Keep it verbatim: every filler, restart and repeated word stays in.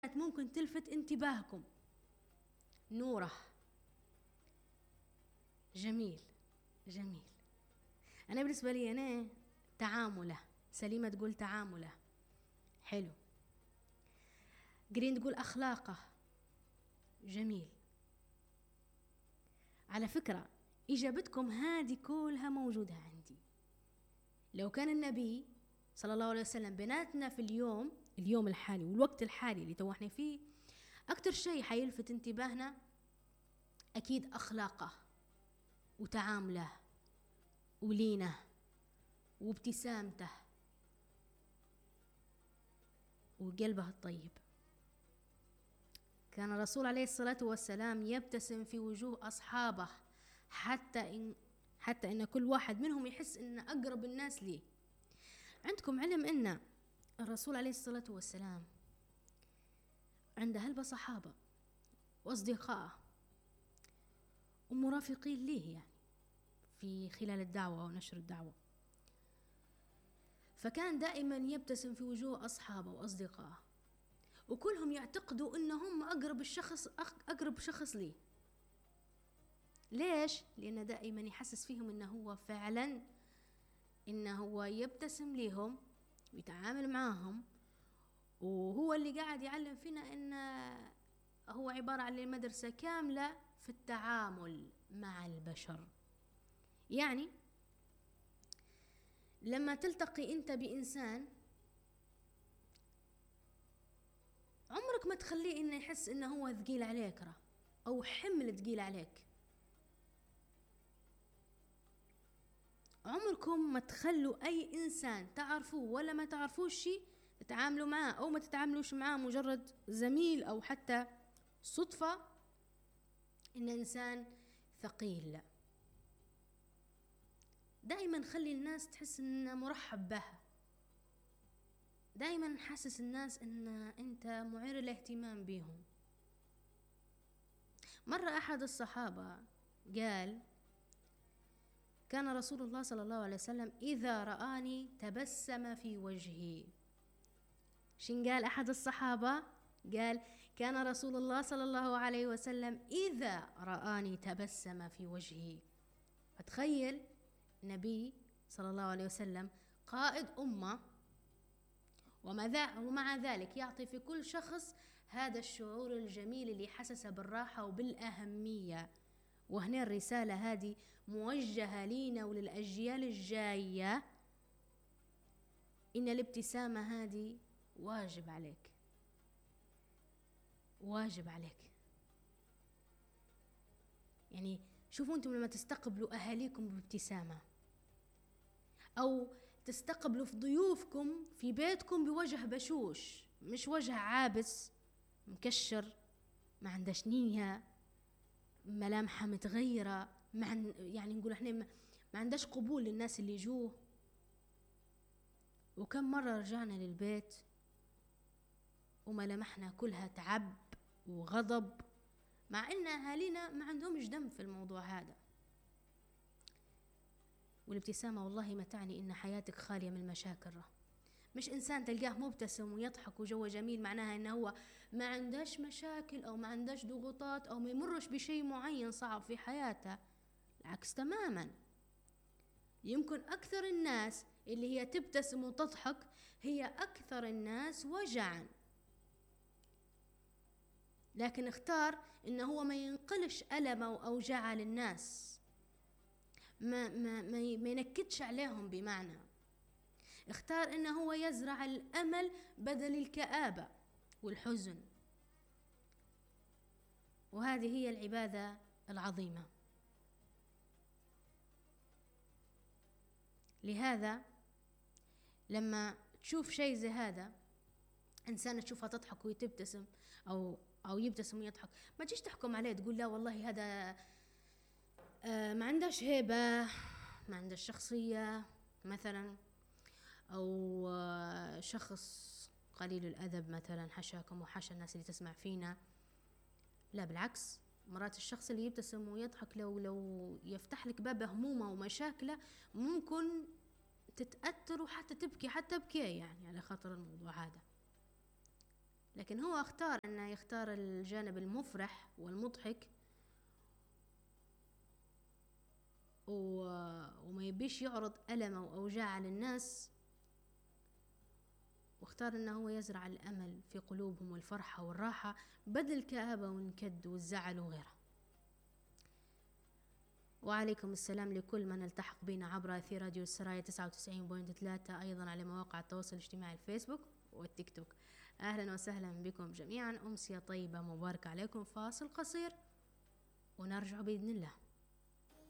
ممكن تلفت انتباهكم. نوره. جميل جميل. أنا بالنسبة لي أنا تعامله. سليمة تقول تعامله حلو. جرين تقول أخلاقه. جميل. على فكرة إجابتكم هذه كلها موجودة عندي. لو كان النبي صلى الله عليه وسلم بيناتنا في اليوم اليوم الحالي والوقت الحالي اللي توحنا فيه، أكتر شيء حيلفت انتباهنا أكيد أخلاقه وتعامله ولينه وابتسامته وقلبه الطيب. كان الرسول عليه الصلاة والسلام يبتسم في وجوه أصحابه حتى إن حتى إن كل واحد منهم يحس إن أقرب الناس ليه. عندكم علم إن الرسول عليه الصلاة والسلام عنده هلبة صحابة وأصدقاء ومرافقين ليه يعني في خلال الدعوة ونشر الدعوة، فكان دائما يبتسم في وجوه أصحابه وأصدقائه، وكلهم يعتقدوا إنهم أقرب الشخص أقرب شخص ليه. ليش؟ لأنه دائما يحسس فيهم إنه هو فعلا إنه هو يبتسم ليهم ويتعامل معاهم، وهو اللي قاعد يعلم فينا إن هو عبارة عن مدرسة كاملة في التعامل مع البشر. يعني لما تلتقي أنت بإنسان عمرك ما تخليه إنه يحس إنه هو ثقيل عليك أو حمل ثقيل عليك. عمركم ما تخلوا أي إنسان تعرفوه ولا ما تعرفوش شيء تتعاملوا معاه أو ما تتعاملوش معاه مجرد زميل أو حتى صدفة إن إنسان ثقيل. لا، دائما خلي الناس تحس إنه مرحب بها، دائما حسس الناس إن أنت معير الاهتمام بهم. مرة أحد الصحابة قال: كان رسول الله صلى الله عليه وسلم إذا رآني تبسم في وجهي. شن قال أحد الصحابة؟ قال: كان رسول الله صلى الله عليه وسلم إذا رآني تبسم في وجهي. فتخيل نبي صلى الله عليه وسلم قائد أمة ومع ذلك يعطي في كل شخص هذا الشعور الجميل اللي حسسه بالراحة وبالأهمية. وهنا الرسالة هذه موجهة لينا وللأجيال الجاية، إن الابتسامة هذه واجب عليك، واجب عليك. يعني شوفوا أنتم لما تستقبلوا أهاليكم بابتسامة، أو تستقبلوا في ضيوفكم في بيتكم بوجه بشوش، مش وجه عابس مكشر ما عندهش نية، ملامحها متغيرة، مع يعني نقول احنا ما عندهش قبول للناس اللي يجوه. وكم مرة رجعنا للبيت وملامحنا كلها تعب وغضب، مع ان اهالينا ما عندهمش دم في الموضوع هذا. والابتسامة والله ما تعني ان حياتك خالية من المشاكل. مش انسان تلقاه مبتسم ويضحك وجوه جميل معناها انه هو ما عندهش مشاكل او ما عندهش ضغوطات او ما يمرش بشيء معين صعب في حياته. العكس تماما. يمكن اكثر الناس اللي هي تبتسم وتضحك هي اكثر الناس وجعا، لكن اختار انه هو ما ينقلش ألمه واوجاعه للناس، ما ما ما ينكدش عليهم، بمعنى اختار انه هو يزرع الامل بدل الكآبة والحزن. وهذه هي العبادة العظيمة. لهذا لما تشوف شيء زي هذا، إنسانة تشوفها تضحك وتبتسم أو أو يبتسم ويضحك، ما تجيش تحكم عليه تقول لا والله هذا آه ما عندهش هيبة، ما عندهش شخصية مثلا، أو آه شخص قليل الأدب مثلا، حشاكم وحشا الناس اللي تسمع فينا. لا بالعكس، مرات الشخص اللي يبتسم ويضحك لو لو يفتح لك باب همومه ومشاكله ممكن تتأثر وحتى تبكي حتى بكي يعني على خاطر الموضوع هذا. لكن هو اختار انه يختار الجانب المفرح والمضحك، وما يبيش يعرض ألمه وأوجاعه للناس، واختار انه هو يزرع الامل في قلوبهم والفرحة والراحة بدل الكآبة والنكد والزعل وغيره. وعليكم السلام لكل من التحق بنا عبر أثير راديو السرايا تسعة وتسعين فاصلة ثلاثة، أيضا على مواقع التواصل الاجتماعي الفيسبوك والتيك توك. أهلا وسهلا بكم جميعا، أمسية طيبة مباركة عليكم. فاصل قصير ونرجع بإذن الله.